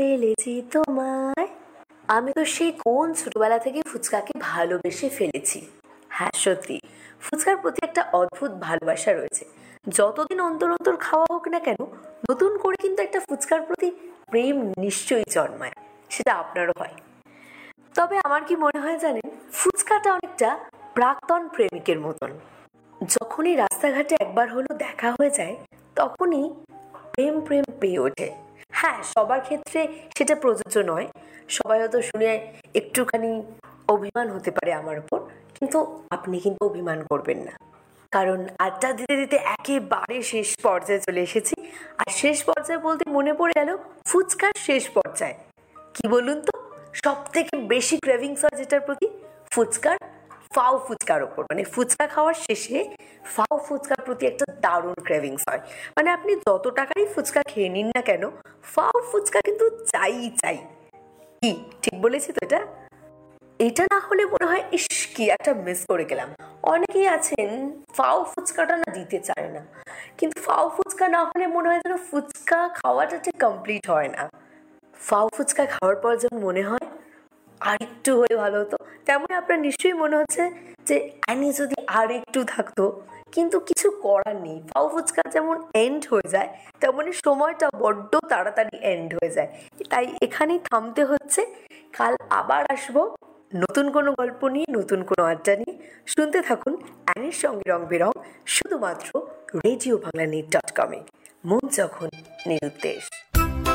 ফেলেছি তোমায়। আমি তো সেই কোন ছোটবেলা থেকে ফুচকাকে ভালোবেসে ফেলেছি। হ্যাঁ সত্যি, ফুচকার প্রতি একটা অদ্ভুত ভালোবাসা রয়েছে। যতদিন অন্তর অন্তর খাওয়া হোক না কেন, নতুন করে কিন্তু একটা ফুচকার প্রতি প্রেম নিশ্চয়ই জন্মায়। সেটা আপনারও হয়। তবে আমার কি মনে হয় জানেন, ফুচকাটা অনেকটা প্রাক্তন প্রেমিকের মতন। যখনই রাস্তাঘাটে একবার হলো দেখা হয়ে যায়, তখনই প্রেম প্রেম পেয়ে ওঠে। হ্যাঁ, সবার ক্ষেত্রে সেটা প্রযোজ্য নয়। সবাই হয়তো শুনে একটুখানি অভিমান হতে পারে আমার উপর, কিন্তু আপনি কিন্তু অভিমান করবেন না। কারণ আড্ডা দিতে দিতে একেবারে শেষ পর্যায়ে চলে এসেছি। আর শেষ পর্যায়ে বলতে মনে পড়ে গেল ফুচকার শেষ পর্যায়ে। কি বলুন তো, সব থেকে বেশি ক্রেভিংস হয় যেটার প্রতি? ফুচকার ফাও ফুচকার ওপর। মানে ফুচকা খাওয়ার শেষে ফাও ফুচকার প্রতি একটা দারুণ ক্রেভিংস হয়। মানে আপনি যত টাকারই ফুচকা খেয়ে নিন না কেন, ফাও ফুচকা কিন্তু চাই চাই। কি ঠিক বলেছি তো এটা? এটা না হলে মনে হয় ইস কি একটা মিস করে গেলাম। অনেকেই আছেন ফাও ফুচকাটা না দিতে চায় না, কিন্তু ফাও ফুচকা না হলে মনে হয় যেন ফুচকা খাওয়াটা ঠিক কমপ্লিট হয় না। ফাও ফুচকা খাওয়ার পর যেমন মনে হয় আর একটু হলে ভালো হতো, তেমন আপনার নিশ্চয়ই মনে হচ্ছে যে আইনি যদি আর একটু থাকতো। কিন্তু কিছু করার নেই, ফাও ফুচকা যেমন এন্ড হয়ে যায়, তেমনই সময়টা বড্ড তাড়াতাড়ি এন্ড হয়ে যায়। তাই এখানেই থামতে হচ্ছে। কাল আবার আসবো নতুন কোনো গল্প নিয়ে, নতুন কোনো আড্ডা নিয়ে। শুনতে থাকুন অ্যানির সঙ্গে রং বেরং, শুধুমাত্র রেডিও বাংলা নেট.com-এ। মন যখন নিরুদ্দেশ।